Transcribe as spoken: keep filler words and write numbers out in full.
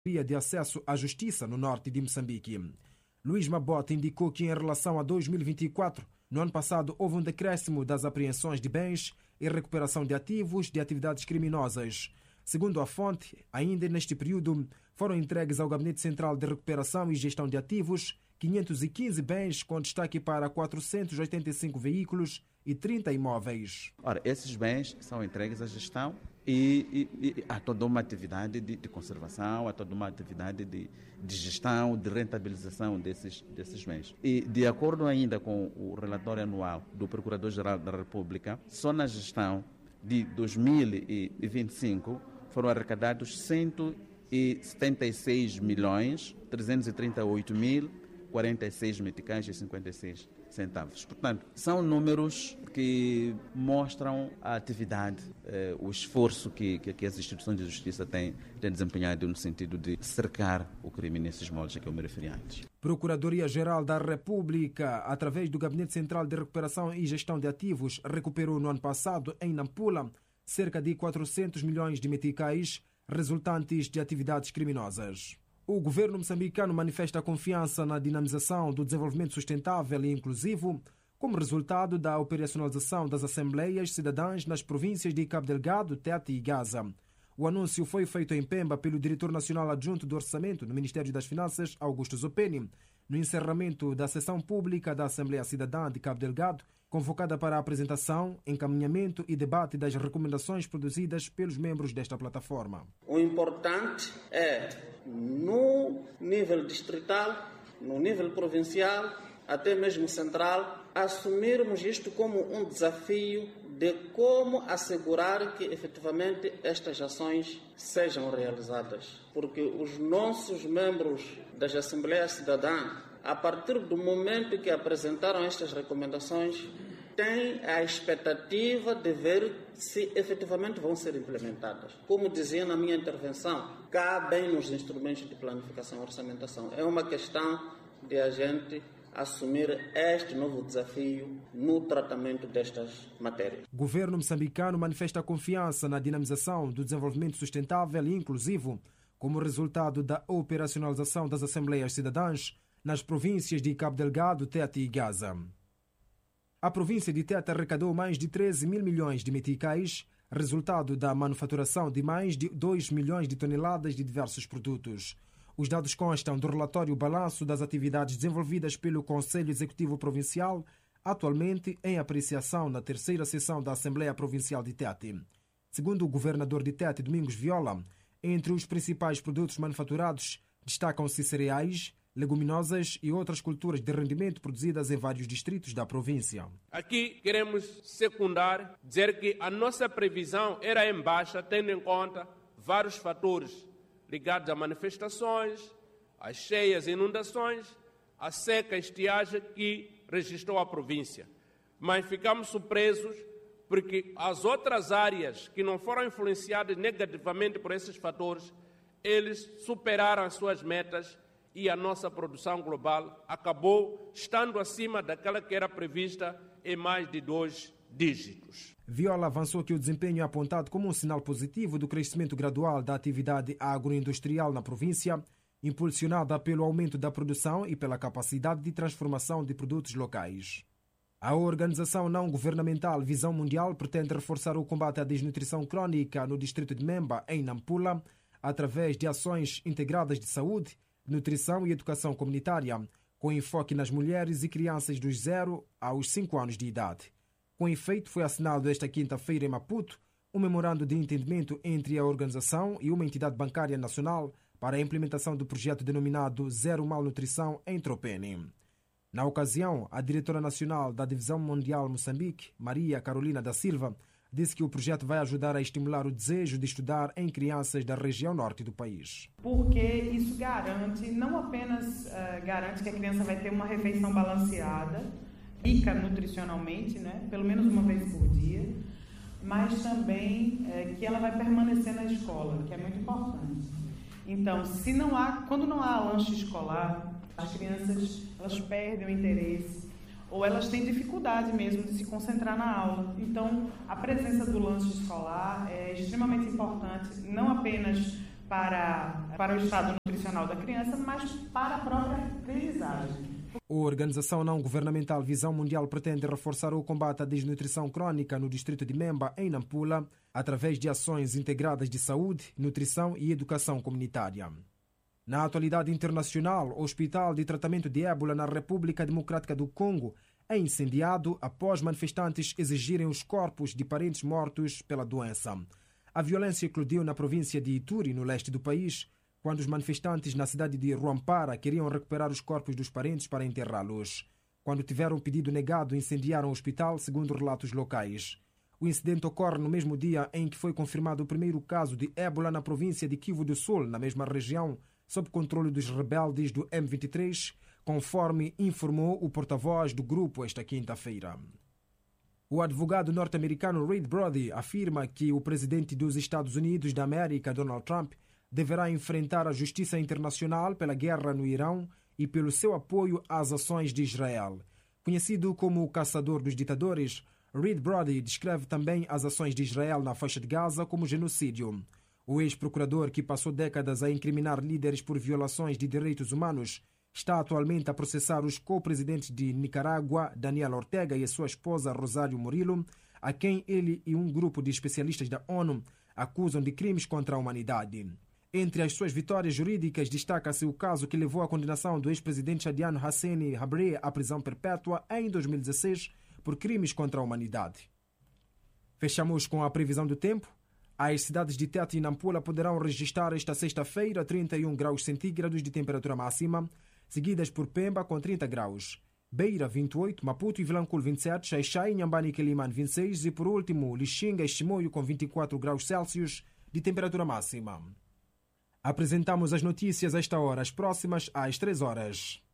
de acesso à justiça no norte de Moçambique. Luís Mabota indicou que em relação a dois mil e vinte e quatro, no ano passado houve um decréscimo das apreensões de bens e recuperação de ativos de atividades criminosas. Segundo a fonte, ainda neste período foram entregues ao Gabinete Central de Recuperação e Gestão de Ativos quinhentos e quinze bens, com destaque para quatrocentos e oitenta e cinco veículos e trinta imóveis. Ora, esses bens são entregues à gestão e, e, e há toda uma atividade de, de conservação, há toda uma atividade de, de gestão, de rentabilização desses, desses bens. E, de acordo ainda com o relatório anual do Procurador-Geral da República, só na gestão de dois mil e vinte e cinco foram arrecadados cento e setenta e seis milhões trezentos e trinta e oito mil quarenta e seis meticais e cinquenta e seis centavos. Portanto, são números que mostram a atividade, eh, o esforço que, que, que as instituições de justiça têm, têm desempenhado no sentido de cercar o crime nesses moldes a que eu me referi antes. Procuradoria-Geral da República, através do Gabinete Central de Recuperação e Gestão de Ativos, recuperou no ano passado, em Nampula, cerca de quatrocentos milhões de meticais resultantes de atividades criminosas. O governo moçambicano manifesta confiança na dinamização do desenvolvimento sustentável e inclusivo como resultado da operacionalização das Assembleias Cidadãs nas províncias de Cabo Delgado, Tete e Gaza. O anúncio foi feito em Pemba pelo Diretor Nacional Adjunto do Orçamento no Ministério das Finanças, Augusto Zopeni, no encerramento da sessão pública da Assembleia Cidadã de Cabo Delgado, convocada para a apresentação, encaminhamento e debate das recomendações produzidas pelos membros desta plataforma. O importante é, no nível distrital, no nível provincial, até mesmo central, assumirmos isto como um desafio de como assegurar que efetivamente estas ações sejam realizadas. Porque os nossos membros das Assembleias Cidadãs, a partir do momento que apresentaram estas recomendações, têm a expectativa de ver se efetivamente vão ser implementadas. Como dizia na minha intervenção, cabem nos instrumentos de planificação e orçamentação. É uma questão de a gente assumir este novo desafio no tratamento destas matérias. O governo moçambicano manifesta confiança na dinamização do desenvolvimento sustentável e inclusivo como resultado da operacionalização das Assembleias Cidadãs nas províncias de Cabo Delgado, Tete e Gaza. A província de Tete arrecadou mais de treze mil milhões de meticais, resultado da manufaturação de mais de dois milhões de toneladas de diversos produtos. Os dados constam do relatório Balanço das atividades desenvolvidas pelo Conselho Executivo Provincial, atualmente em apreciação na terceira sessão da Assembleia Provincial de Tete. Segundo o governador de Tete, Domingos Viola, entre os principais produtos manufaturados destacam-se cereais, leguminosas e outras culturas de rendimento produzidas em vários distritos da província. Aqui queremos secundar, dizer que a nossa previsão era em baixa, tendo em conta vários fatores ligados a manifestações, às cheias e inundações, à seca e estiagem que registrou a província. Mas ficamos surpresos porque as outras áreas que não foram influenciadas negativamente por esses fatores, eles superaram as suas metas e a nossa produção global acabou estando acima daquela que era prevista em mais de dois dígitos. Viola avançou que o desempenho é apontado como um sinal positivo do crescimento gradual da atividade agroindustrial na província, impulsionada pelo aumento da produção e pela capacidade de transformação de produtos locais. A organização não-governamental Visão Mundial pretende reforçar o combate à desnutrição crônica no distrito de Memba, em Nampula, através de ações integradas de saúde, nutrição e educação comunitária, com enfoque nas mulheres e crianças dos zero aos cinco anos de idade. Com efeito, foi assinado esta quinta-feira em Maputo um memorando de entendimento entre a organização e uma entidade bancária nacional para a implementação do projeto denominado Zero Malnutrição em Tropene. Na ocasião, a diretora nacional da Divisão Mundial Moçambique, Maria Carolina da Silva, disse que o projeto vai ajudar a estimular o desejo de estudar em crianças da região norte do país. Porque isso garante, não apenas uh, garante que a criança vai ter uma refeição balanceada, rica nutricionalmente, né, pelo menos uma vez por dia, mas também é, que ela vai permanecer na escola, que é muito importante. Então, se não há, quando não há lanche escolar, as crianças elas perdem o interesse ou elas têm dificuldade mesmo de se concentrar na aula. Então, a presença do lanche escolar é extremamente importante, não apenas para, para o estado nutricional da criança, mas para a própria aprendizagem. A organização não-governamental Visão Mundial pretende reforçar o combate à desnutrição crônica no distrito de Memba, em Nampula, através de ações integradas de saúde, nutrição e educação comunitária. Na atualidade internacional, o Hospital de Tratamento de Ébola na República Democrática do Congo é incendiado após manifestantes exigirem os corpos de parentes mortos pela doença. A violência eclodiu na província de Ituri, no leste do país, quando os manifestantes na cidade de Rwampara queriam recuperar os corpos dos parentes para enterrá-los. Quando tiveram o pedido negado, incendiaram o hospital, segundo relatos locais. O incidente ocorre no mesmo dia em que foi confirmado o primeiro caso de ébola na província de Kivu do Sul, na mesma região, sob controle dos rebeldes do M vinte e três, conforme informou o porta-voz do grupo esta quinta-feira. O advogado norte-americano Reed Brody afirma que o presidente dos Estados Unidos da América, Donald Trump, deverá enfrentar a justiça internacional pela guerra no Irão e pelo seu apoio às ações de Israel. Conhecido como o caçador dos ditadores, Reed Brody descreve também as ações de Israel na faixa de Gaza como genocídio. O ex-procurador, que passou décadas a incriminar líderes por violações de direitos humanos, está atualmente a processar os co-presidentes de Nicarágua, Daniel Ortega, e a sua esposa Rosário Murillo, a quem ele e um grupo de especialistas da ONU acusam de crimes contra a humanidade. Entre as suas vitórias jurídicas, destaca-se o caso que levou à condenação do ex-presidente Chadiano Hassani Habré à prisão perpétua em dois mil e dezesseis por crimes contra a humanidade. Fechamos com a previsão do tempo. As cidades de Tete e Nampula poderão registrar esta sexta-feira trinta e um graus centígrados de temperatura máxima, seguidas por Pemba com trinta graus, Beira vinte e oito, Maputo e Vilanculo vinte e sete, Xai-Xai, Inhambane e Quelimane vinte e seis e por último Lixinga e Chimoio com vinte e quatro graus Celsius de temperatura máxima. Apresentamos as notícias a esta hora, as próximas às três horas.